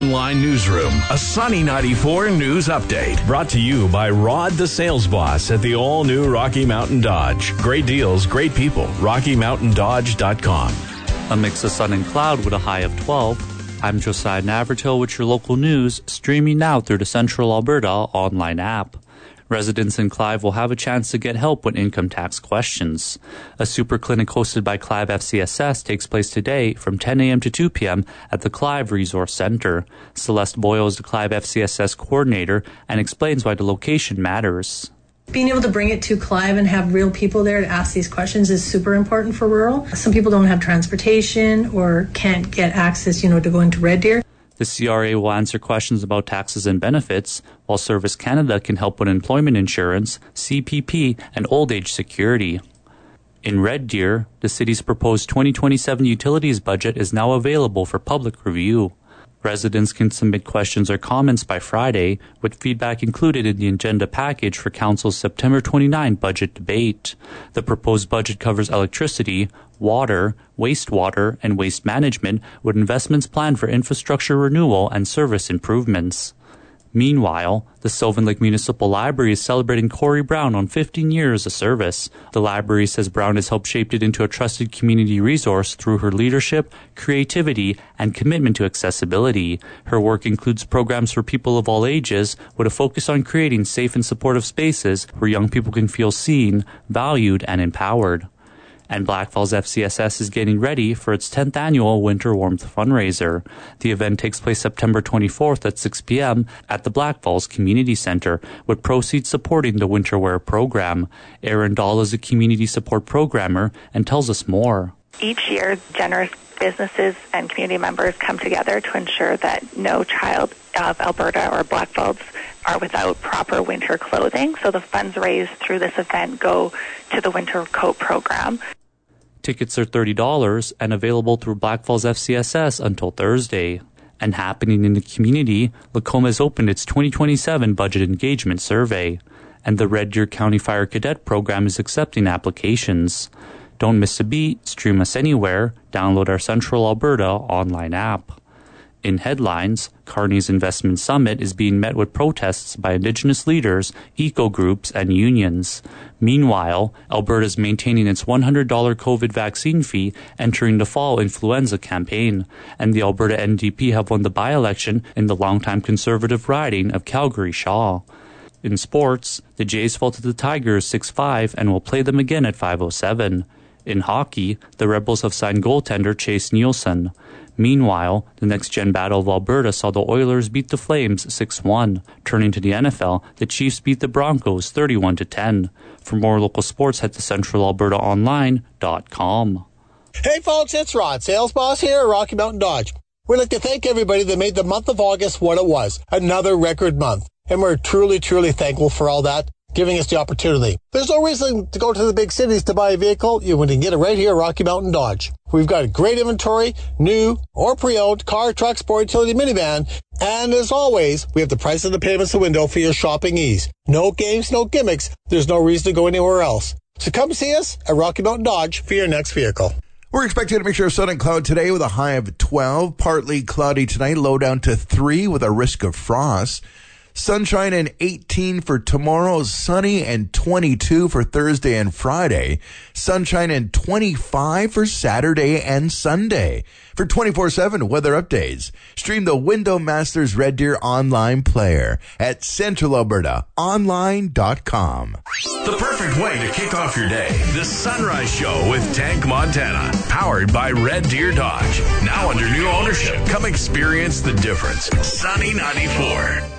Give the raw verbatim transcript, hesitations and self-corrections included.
Mountain Line Newsroom, a Sunny ninety-four news update. Brought to you by Rod the Sales Boss at the all-new Rocky Mountain Dodge. Great deals, great people. rocky mountain dodge dot com. A mix of sun and cloud with a high of twelve. I'm Josiah Navratil with your local news, streaming now through the Central Alberta online app. Residents in Clive will have a chance to get help with income tax questions. A super clinic hosted by Clive F C S S takes place today from ten a.m. to two p.m. at the Clive Resource Centre. Celeste Boyle is the Clive F C S S coordinator and explains why the location matters. Being able to bring it to Clive and have real people there to ask these questions is super important for rural. Some people don't have transportation or can't get access, you know, to go into Red Deer. The C R A will answer questions about taxes and benefits, while Service Canada can help with employment insurance, C P P, and old age security. In Red Deer, the city's proposed twenty twenty-seven utilities budget is now available for public review. Residents can submit questions or comments by Friday, with feedback included in the agenda package for Council's September twenty-ninth budget debate. The proposed budget covers electricity, water, wastewater, and waste management, with investments planned for infrastructure renewal and service improvements. Meanwhile, the Sylvan Lake Municipal Library is celebrating Corey Brown on fifteen years of service. The library says Brown has helped shape it into a trusted community resource through her leadership, creativity, and commitment to accessibility. Her work includes programs for people of all ages, with a focus on creating safe and supportive spaces where young people can feel seen, valued, and empowered. And Black Falls F C S S is getting ready for its tenth annual Winter Warmth fundraiser. The event takes place September twenty-fourth at six p.m. at the Black Falls Community Center, with proceeds supporting the Winter Wear program. Erin Dahl is a community support programmer and tells us more. Each year, generous businesses and community members come together to ensure that no child of Alberta or Black Falls are without proper winter clothing. So the funds raised through this event go to the Winter Coat program. Tickets are thirty dollars and available through Black Falls F C S S until Thursday. And happening in the community, Lacombe has opened its twenty twenty-seven Budget Engagement Survey, and the Red Deer County Fire Cadet Program is accepting applications. Don't miss a beat, stream us anywhere, download our Central Alberta online app. In headlines, Carney's Investment Summit is being met with protests by Indigenous leaders, eco-groups, and unions. Meanwhile, Alberta is maintaining its one hundred dollars COVID vaccine fee entering the fall influenza campaign, and the Alberta N D P have won the by-election in the longtime Conservative riding of Calgary-Shaw. In sports, the Jays fell to the Tigers six five and will play them again at five oh seven. In hockey, the Rebels have signed goaltender Chase Nielsen. Meanwhile, the next-gen battle of Alberta saw the Oilers beat the Flames six one. Turning to the N F L, the Chiefs beat the Broncos thirty-one to ten. For more local sports, head to central alberta online dot com. Hey folks, it's Rod, sales boss here at Rocky Mountain Dodge. We'd like to thank everybody that made the month of August what it was, another record month. And we're truly, truly thankful for all that, giving us the opportunity. There's no reason to go to the big cities to buy a vehicle. You can get it right here at Rocky Mountain Dodge. We've got a great inventory, new or pre-owned, car, truck, sport, utility, minivan. And as always, we have the price of the payments the window for your shopping ease. No games, no gimmicks. There's no reason to go anywhere else. So come see us at Rocky Mountain Dodge for your next vehicle. We're expecting a mixture of sun and cloud today with a high of twelve. Partly cloudy tonight, low down to three with a risk of frost. Sunshine and eighteen for tomorrow, sunny and twenty-two for Thursday and Friday. Sunshine and twenty-five for Saturday and Sunday. For twenty-four seven weather updates, stream the Window Masters Red Deer online player at central alberta online dot com. The perfect way to kick off your day. The Sunrise Show with Tank Montana. Powered by Red Deer Dodge. Now under new ownership. Come experience the difference. Sunny ninety-four.